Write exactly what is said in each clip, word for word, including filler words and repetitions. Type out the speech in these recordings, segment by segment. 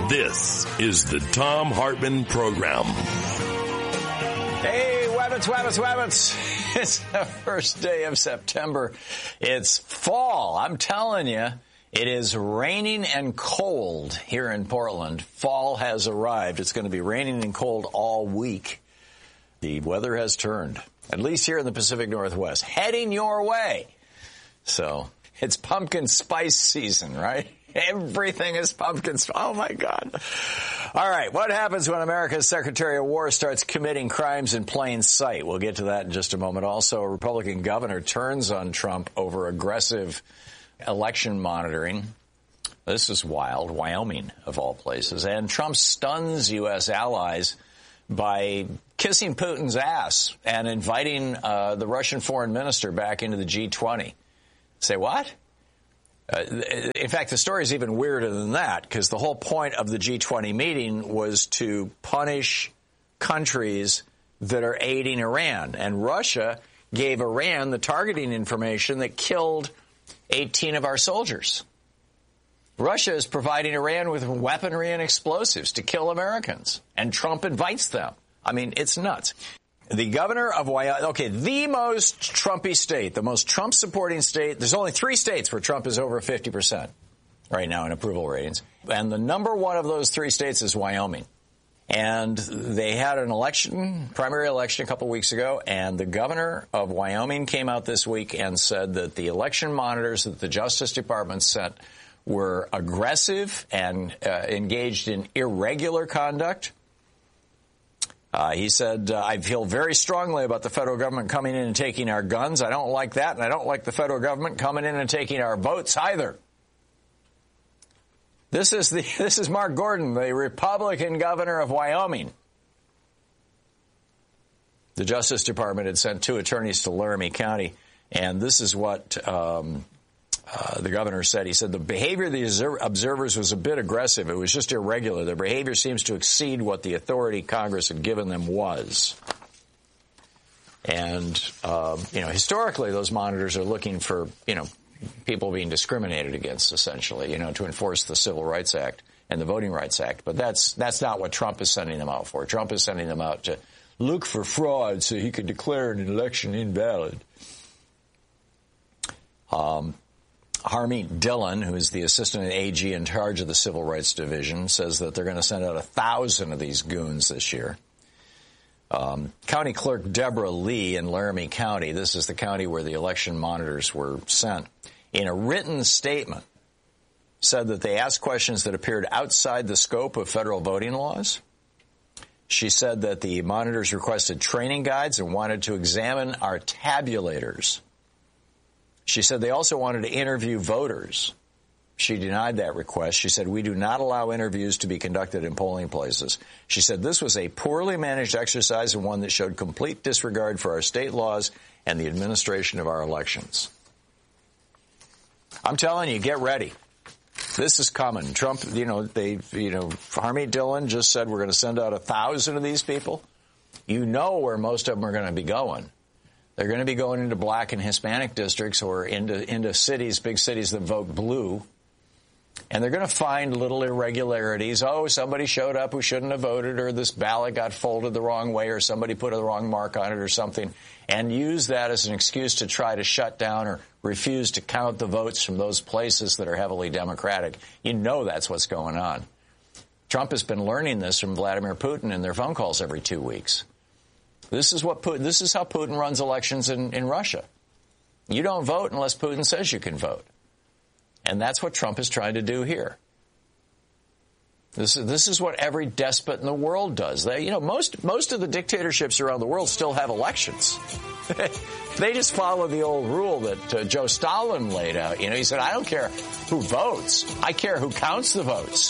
This is the Thom Hartmann Program. Hey, Wabbits, Wabbits, Wabbits. It's the first day of September. It's fall. I'm telling you, it is raining and cold here in Portland. Fall has arrived. It's going to be raining and cold all week. The weather has turned, at least here in the Pacific Northwest, heading your way. So it's pumpkin spice season, right? Everything is pumpkin spice. Oh, my God. All right. What happens when America's Secretary of War starts committing crimes in plain sight? We'll get to that in just a moment. Also, a Republican governor turns on Trump over aggressive election monitoring. This is wild. Wyoming, of all places. And Trump stuns U S allies by kissing Putin's ass and inviting uh, the Russian foreign minister back into the G twenty. Say what? Uh, in fact, the story is even weirder than that, because the whole point of the G twenty meeting was to punish countries that are aiding Iran. And Russia gave Iran the targeting information that killed eighteen of our soldiers. Russia is providing Iran with weaponry and explosives to kill Americans, and Trump invites them. I mean, it's nuts. The governor of Wyoming, okay, the most Trumpy state, the most Trump-supporting state. There's only three states where Trump is over fifty percent right now in approval ratings. And the number one of those three states is Wyoming. And they had an election, primary election a couple weeks ago, and the governor of Wyoming came out this week and said that the election monitors that the Justice Department sent were aggressive and uh, engaged in irregular conduct. Uh, he said, uh, I feel very strongly about the federal government coming in and taking our guns. I don't like that, and I don't like the federal government coming in and taking our votes either. This is the this is Mark Gordon, the Republican governor of Wyoming. The Justice Department had sent two attorneys to Laramie County, and this is what um, uh, the governor said. He said the behavior of the observers was a bit aggressive. It was just irregular. Their behavior seems to exceed what the authority Congress had given them was. And, uh, you know, historically, those monitors are looking for, you know, people being discriminated against, essentially, you know, to enforce the Civil Rights Act and the Voting Rights Act. But that's that's not what Trump is sending them out for. Trump is sending them out to look for fraud so he could declare an election invalid. Um, Harmeet Dillon, who is the assistant A G in charge of the Civil Rights Division, says that they're going to send out a thousand of these goons this year. Um, County Clerk Deborah Lee in Laramie County, this is the county where the election monitors were sent, in a written statement said that they asked questions that appeared outside the scope of federal voting laws. She said that the monitors requested training guides and wanted to examine our tabulators. She said they also wanted to interview voters. She denied that request. She said, we do not allow interviews to be conducted in polling places. She said this was a poorly managed exercise and one that showed complete disregard for our state laws and the administration of our elections. I'm telling you, get ready. This is coming. Trump, you know, they, you know, Harmeet Dillon just said we're going to send out a thousand of these people. You know where most of them are going to be going. They're going to be going into black and Hispanic districts or into, into cities, big cities that vote blue. And they're going to find little irregularities. Oh, somebody showed up who shouldn't have voted, or this ballot got folded the wrong way, or somebody put a wrong mark on it or something, and use that as an excuse to try to shut down or refuse to count the votes from those places that are heavily Democratic. You know that's what's going on. Trump has been learning this from Vladimir Putin in their phone calls every two weeks. This is what Putin, this is how Putin runs elections in, in Russia. You don't vote unless Putin says you can vote. And that's what Trump is trying to do here. This is, this is what every despot in the world does. They, you know, most most of the dictatorships around the world still have elections. They just follow the old rule that uh, Joe Stalin laid out. You know, he said, I don't care who votes. I care who counts the votes.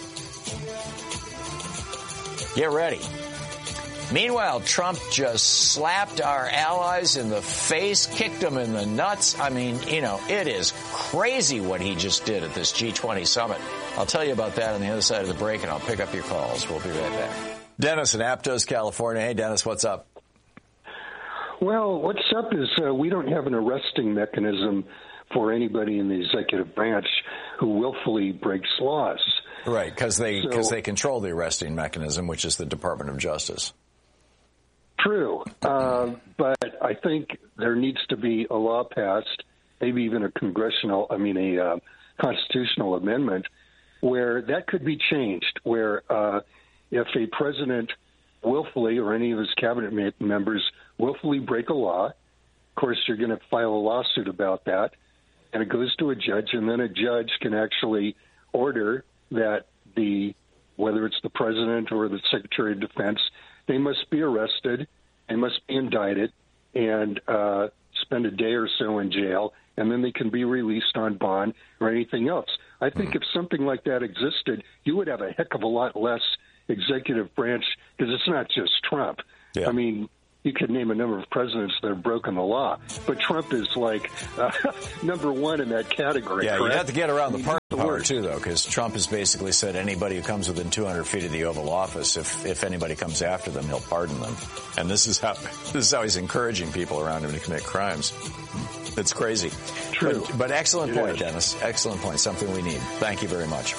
Get ready. Meanwhile, Trump just slapped our allies in the face, kicked them in the nuts. I mean, you know, it is crazy what he just did at this G twenty summit. I'll tell you about that on the other side of the break, and I'll pick up your calls. We'll be right back. Dennis in Aptos, California. Hey, Dennis, what's up? Well, what's up is uh, we don't have an arresting mechanism for anybody in the executive branch who willfully breaks laws. Right, because they because so, they control the arresting mechanism, which is the Department of Justice. True, uh, but I think there needs to be a law passed, maybe even a congressional, I mean a uh, constitutional amendment, where that could be changed, where uh, if a president willfully or any of his cabinet ma- members willfully break a law, of course you're going to file a lawsuit about that, and it goes to a judge, and then a judge can actually order that the, whether it's the president or the Secretary of Defense, they must be arrested, they must be indicted, and uh, spend a day or so in jail, and then they can be released on bond or anything else. I think mm. if something like that existed, you would have a heck of a lot less executive branch, because it's not just Trump. Yeah. I mean, you could name a number of presidents that have broken the law, but Trump is like uh, number one in that category. Yeah, correct? You have to get around the party power too, though, because Trump has basically said anybody who comes within two hundred feet of the Oval Office, if if anybody comes after them, he'll pardon them. And this is how this is how he's encouraging people around him to commit crimes. It's crazy. True. But, but excellent it point, is. Dennis. Excellent point. Something we need. Thank you very much.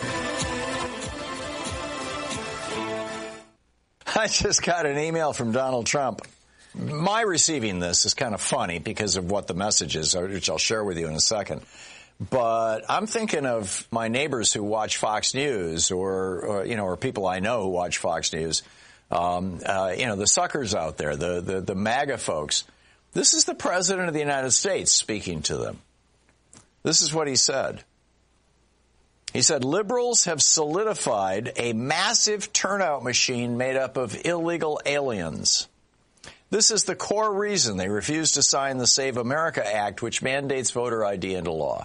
I just got an email from Donald Trump. My receiving this is kind of funny because of what the message is, which I'll share with you in a second. But I'm thinking of my neighbors who watch Fox News, or, or you know, or people I know who watch Fox News. Um, uh, you know, the suckers out there, the, the the MAGA folks. This is the President of the United States speaking to them. This is what he said. He said, liberals have solidified a massive turnout machine made up of illegal aliens. This is the core reason they refused to sign the Save America Act, which mandates voter I D into law.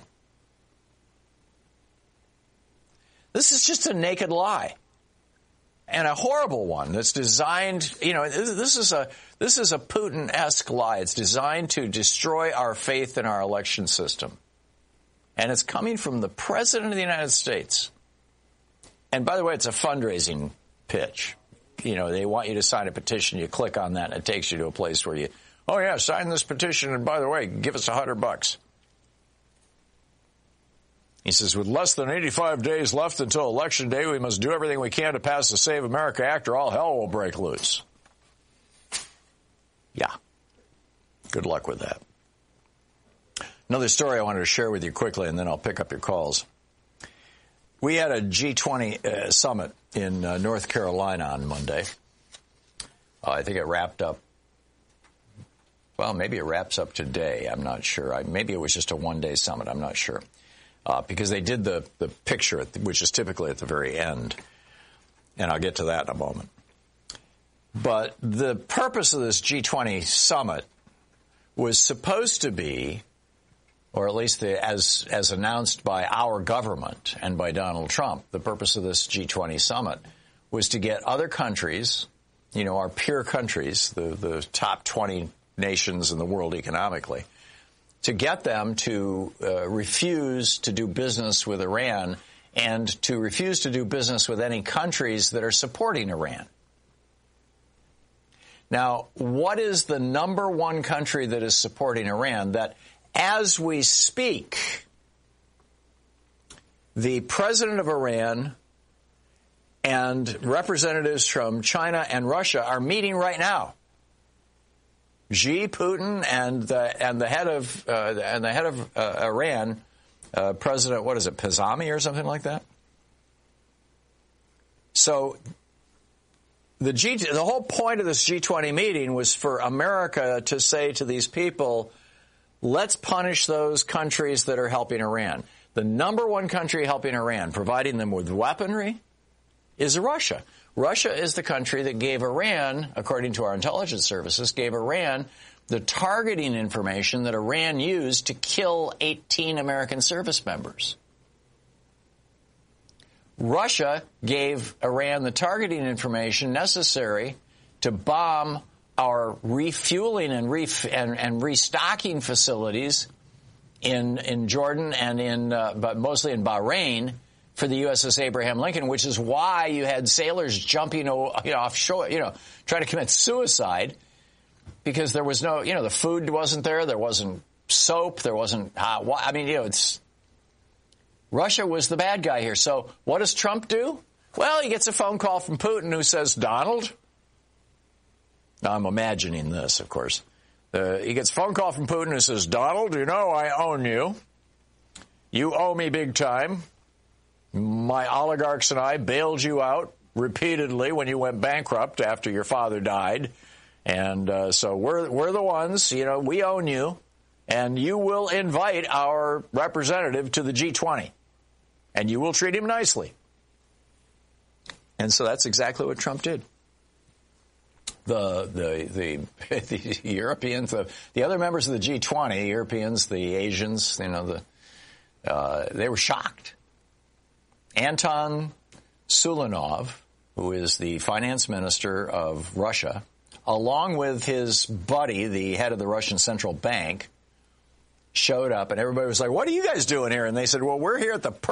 This is just a naked lie, and a horrible one that's designed, you know, this is a this is a Putin-esque lie. It's designed to destroy our faith in our election system. And it's coming from the President of the United States. And by the way, it's a fundraising pitch. You know, they want you to sign a petition. You click on that, and it takes you to a place where you, oh, yeah, sign this petition, and by the way, give us a hundred bucks. He says, with less than eighty-five days left until Election Day, we must do everything we can to pass the Save America Act, or all hell will break loose. Yeah. Good luck with that. Another story I wanted to share with you quickly, and then I'll pick up your calls. We had a G twenty uh, summit in uh, North Carolina on Monday. Uh, I think it wrapped up, well, maybe it wraps up today. I'm not sure. I, maybe it was just a one-day summit. I'm not sure. Uh, because they did the, the picture, at the, which is typically at the very end. And I'll get to that in a moment. But the purpose of this G twenty summit was supposed to be, or at least the, as as announced by our government and by Donald Trump, the purpose of this G twenty summit was to get other countries, you know, our peer countries, the, the top twenty nations in the world economically, to get them to uh, refuse to do business with Iran and to refuse to do business with any countries that are supporting Iran. Now, what is the number one country that is supporting Iran that, as we speak, the president of Iran and representatives from China and Russia are meeting right now? Xi, Putin, and the and the head of uh, and the head of uh, Iran, uh, President, what is it, Pazami or something like that? So the G the whole point of this G twenty meeting was for America to say to these people, let's punish those countries that are helping Iran. The number one country helping Iran, providing them with weaponry, is Russia. Russia is the country that gave Iran, according to our intelligence services, gave Iran the targeting information that Iran used to kill eighteen American service members. Russia gave Iran the targeting information necessary to bomb our refueling and, ref- and, and restocking facilities in in Jordan and in, uh, but mostly in Bahrain, for the U S S Abraham Lincoln, which is why you had sailors jumping, you know, offshore, you know, trying to commit suicide, because there was no, you know, the food wasn't there, there wasn't soap. There wasn't hot water. I mean, you know, it's Russia was the bad guy here. So what does Trump do? Well, he gets a phone call from Putin who says, Donald. Now, I'm imagining this, of course. Uh, he gets a phone call from Putin who says, Donald, you know I own you. You owe me big time. My oligarchs and I bailed you out repeatedly when you went bankrupt after your father died. And uh, so we're we're the ones, you know, we own you. And you will invite our representative to the G twenty. And you will treat him nicely. And so that's exactly what Trump did. The the the, the Europeans, the, the other members of the G twenty, the Europeans, the Asians, you know, the uh, they were shocked. Anton Sulanov, who is the finance minister of Russia, along with his buddy, the head of the Russian Central Bank, showed up, and everybody was like, what are you guys doing here? And they said, well, we're here at the